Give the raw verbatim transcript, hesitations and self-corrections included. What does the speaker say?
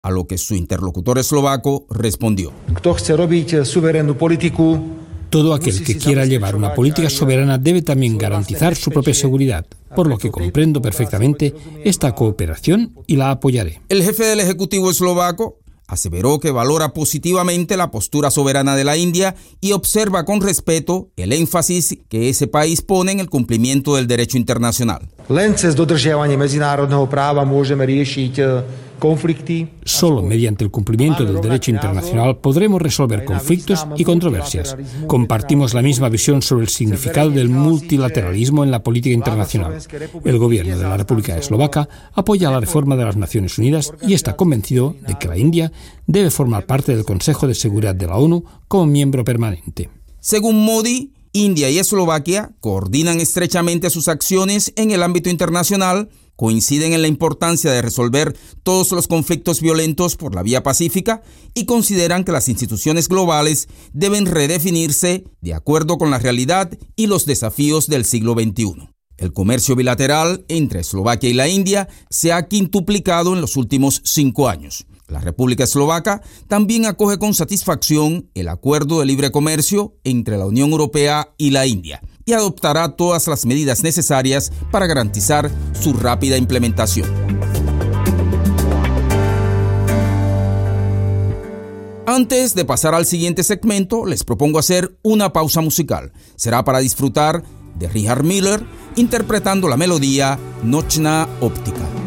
a lo que su interlocutor eslovaco respondió. Kto chce robiť suverénnu politiku, todo aquel que quiera llevar una política soberana debe también garantizar su propia seguridad, por lo que comprendo perfectamente esta cooperación y la apoyaré. El jefe del Ejecutivo eslovaco aseveró que valora positivamente la postura soberana de la India y observa con respeto el énfasis que ese país pone en el cumplimiento del derecho internacional. Len cez dodržiavanie medzinárodného práva môžeme riešiť conflicty. Solo mediante el cumplimiento del derecho internacional podremos resolver conflictos y controversias. Compartimos la misma visión sobre el significado del multilateralismo en la política internacional. El gobierno de la República Eslovaca apoya la reforma de las Naciones Unidas y está convencido de que la India debe formar parte del Consejo de Seguridad de la ONU como miembro permanente. Según Modi, India y Eslovaquia coordinan estrechamente sus acciones en el ámbito internacional, coinciden en la importancia de resolver todos los conflictos violentos por la vía pacífica y consideran que las instituciones globales deben redefinirse de acuerdo con la realidad y los desafíos del siglo veintiuno. El comercio bilateral entre Eslovaquia y la India se ha quintuplicado en los últimos cinco años. La República Eslovaca también acoge con satisfacción el acuerdo de libre comercio entre la Unión Europea y la India y adoptará todas las medidas necesarias para garantizar su rápida implementación. Antes de pasar al siguiente segmento, les propongo hacer una pausa musical. Será para disfrutar de Richard Miller interpretando la melodía Nočná optika.